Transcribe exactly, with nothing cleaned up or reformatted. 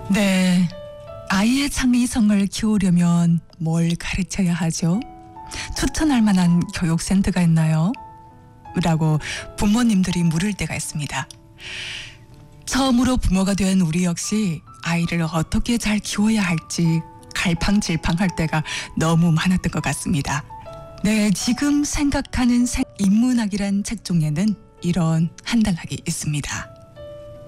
네, 아이의 창의성을 키우려면 뭘 가르쳐야 하죠? 추천할 만한 교육센터가 있나요? 라고 부모님들이 물을 때가 있습니다. 처음으로 부모가 된 우리 역시 아이를 어떻게 잘 키워야 할지 갈팡질팡할 때가 너무 많았던 것 같습니다. 네, 지금 생각하는 생- 인문학이란 책 중에는 이런 한 단락이 있습니다.